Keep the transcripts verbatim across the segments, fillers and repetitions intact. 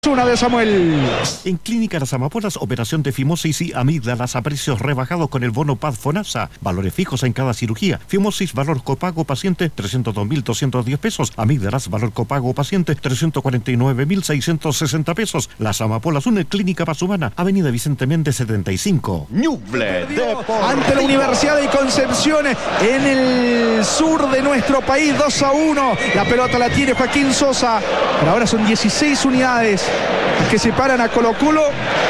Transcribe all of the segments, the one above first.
Una de Samuel. En Clínica Las Amapolas, operación de fimosis y amígdalas a precios rebajados con el bono Paz FONASA. Valores fijos en cada cirugía. Fimosis, valor copago paciente, trescientos dos mil doscientos diez pesos. Amígdalas, valor copago paciente, trescientos cuarenta y nueve mil seiscientos sesenta pesos. Las Amapolas, una clínica Paz Humana, Avenida Vicente Méndez setenta y cinco. Ñuble Deportivo. Ante la Universidad de Concepción en el sur de nuestro país, dos a uno. La pelota la tiene Joaquín Sosa. Pero ahora son dieciséis unidades que separan a Colo-Colo.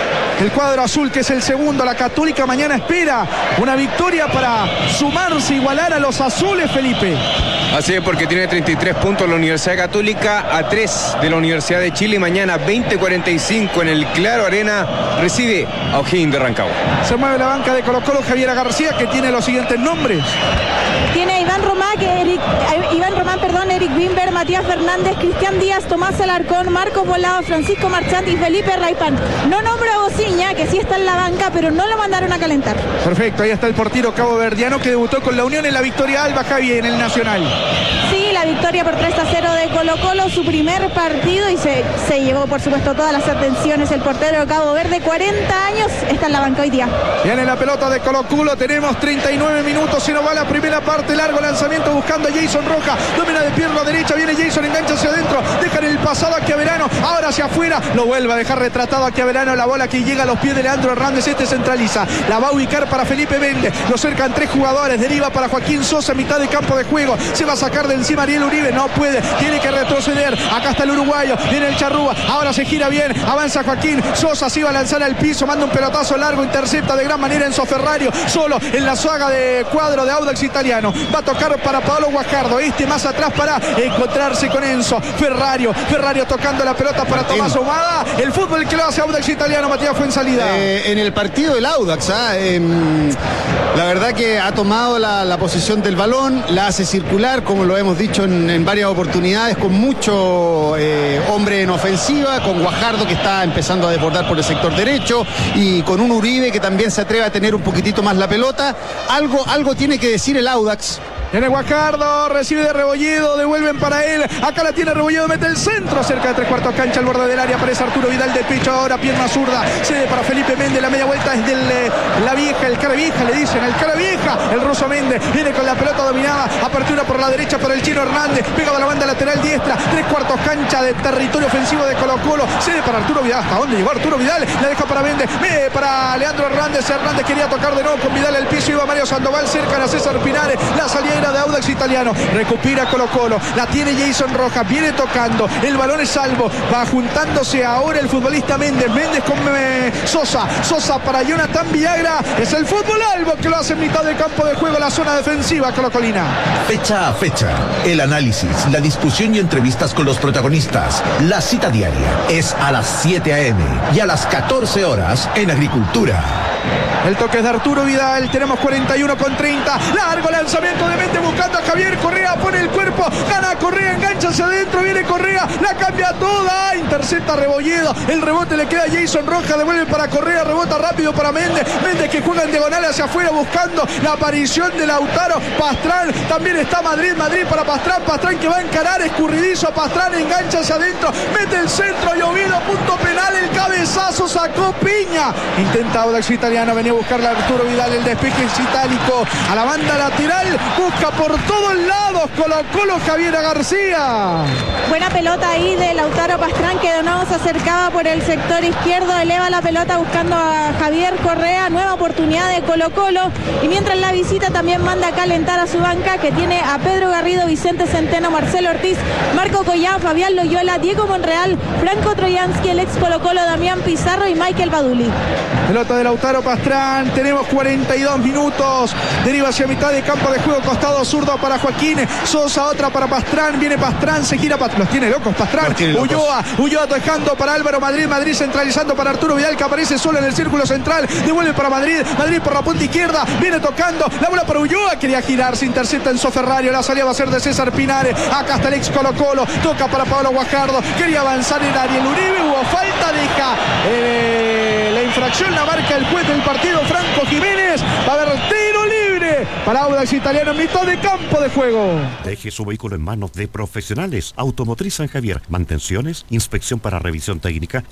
El cuadro azul, que es el segundo. La Católica mañana espera una victoria para sumarse, igualar a los azules, Felipe. Así es, porque tiene treinta y tres puntos la Universidad Católica, a tres de la Universidad de Chile. Mañana veinte cuarenta y cinco en el Claro Arena recibe a O'Higgins de Rancagua. Se mueve la banca de Colo-Colo, Javier García, que tiene los siguientes nombres. Tiene a Iván Román, que Eric, Iván Román, perdón, Eric Wimber, Matías Fernández, Cristian Díaz, Tomás Alarcón, Marcos Volado, Francisco Marchand y Felipe Raipan. No nombro a Bociña, que sí está en la banca, pero no lo mandaron a calentar. Perfecto, ahí está el portero caboverdiano que debutó con la Unión en la victoria Alba, Javi, en el Nacional. Sí, la victoria por tres a cero de Colo-Colo, su primer partido, y se, se llevó, por supuesto, todas las atenciones. El portero de Cabo Verde, cuarenta años, está en la banca hoy día. Viene la pelota de Colo-Colo, tenemos treinta y nueve minutos, se nos va la primera parte, largo lanzamiento buscando a Jason Rojas, domina de pierna derecha, viene Jason, engancha hacia adentro, dejan el pasado a Chiaverano, ahora hacia afuera, lo vuelve a dejar retratado a Chiaverano, la bola que llega a los pies de Leandro Hernández, este centraliza, la va a ubicar para Felipe Méndez, lo cercan tres jugadores, deriva para Joaquín Sosa, mitad de campo de juego, se va a sacar de encima Ariel Uribe, no puede, tiene que retroceder, acá está el uruguayo, viene el Charrúa, ahora se gira bien, avanza Joaquín Sosa, se iba a lanzar al piso, manda un pelotazo largo, intercepta de gran manera Enzo Ferrario, solo en la saga de cuadro de Audax Italiano, va a tocar para Pablo Guajardo, este más atrás para encontrarse con Enzo Ferrario, Ferrario tocando la pelota para Martín. Tomás Ahumada, el fútbol que lo hace Audax Italiano, Matías Fuensalida. Eh, en el partido del Audax, ¿ah? eh, la verdad que ha tomado la, la posesión del balón, la hace circular, como lo hemos dicho en, en varias oportunidades, con mucho eh, hombre en ofensiva, con Guajardo que está empezando a desbordar por el sector derecho y con un Uribe que también se atreve a tener un poquitito más la pelota. Algo, algo tiene que decir el Audax. Viene Guajardo, recibe de Rebolledo, devuelven para él, acá la tiene Rebolledo, mete el centro, cerca de tres cuartos cancha, al borde del área, aparece Arturo Vidal de pecho, ahora pierna zurda, cede para Felipe Méndez, la media vuelta es del, eh, la vieja, el cara vieja le dicen, el cara vieja, el ruso Méndez, viene con la pelota dominada, apertura por la derecha para el Chino Hernández, pega a la banda lateral diestra, tres cuartos cancha de territorio ofensivo de Colo-Colo, cede para Arturo Vidal, ¿hasta dónde llegó Arturo Vidal? La deja para Méndez, eh, para Leandro Hernández, Hernández quería tocar de nuevo con Vidal al piso, iba Mario Sandoval, cerca a César Pinares, la salida de Audax Italiano, recupera Colo-Colo, la tiene Jason Rojas, viene tocando, el balón es salvo, va juntándose ahora el futbolista Méndez, Méndez con eh, Sosa, Sosa para Jonathan Villagra, es el fútbol Albo que lo hace en mitad del campo de juego, la zona defensiva colocolina. Fecha a fecha, el análisis, la discusión y entrevistas con los protagonistas, la cita diaria es a las siete a eme y a las catorce horas en Agricultura. El toque es de Arturo Vidal, tenemos cuarenta y uno con treinta, largo lanzamiento de Méndez buscando a Javier Correa, pone el cuerpo, gana Correa, engancha hacia adentro, viene Correa, la cambia toda, intercepta Rebolledo, el rebote le queda a Jason Rojas, devuelve para Correa, rebota rápido para Méndez, Méndez que juega en diagonal hacia afuera buscando la aparición de Lautaro Pastrán, también está Madrid, Madrid para Pastrán, Pastrán que va a encarar, escurridizo a Pastrán, engancha hacia adentro, mete el centro, Llovido, punto penal, el cabezazo, sacó Piña, intenta Audax Italiano, venía a buscarle a Arturo Vidal, el despeje es itálico, a la banda lateral, busca por todos lados, Colo-Colo, Javier García. Buena pelota ahí de Lautaro Pastrán, que de nuevo se acercaba por el sector izquierdo, eleva la pelota buscando a Javier Correa, nueva oportunidad de Colo-Colo, y mientras la visita también manda a calentar a su banca, que tiene a Pedro Garrido, Vicente Centeno, Marcelo Ortiz, Marco Collán, Fabián Loyola, Diego Monreal, Franco Troyansky, el ex Colo-Colo, Damián Pizarro y Michael Baduli. Pelota de Lautaro Pastrán, tenemos cuarenta y dos minutos, deriva hacia mitad de campo de juego, costado zurdo para Joaquín Sosa, otra para Pastrán, viene Pastrán, se gira, los tiene locos Pastrán, Ulloa, Ulloa dejando para Álvaro Madrid, Madrid centralizando para Arturo Vidal que aparece solo en el círculo central, devuelve para Madrid, Madrid por la punta izquierda, viene tocando, la bola para Ulloa, quería girar, se intercepta Enzo Ferrario, la salida va a ser de César Pinares, acá está el ex Colo-Colo, toca para Pablo Guajardo, quería avanzar en Ariel Uribe, hubo falta, deja eh, la infracción, la marca el juez del partido Franco Jiménez, va a haber tiro libre para Audax Italiano en mitad de campo de juego. Deje su vehículo en manos de profesionales. Automotriz San Javier. Mantenciones, inspección para revisión técnica,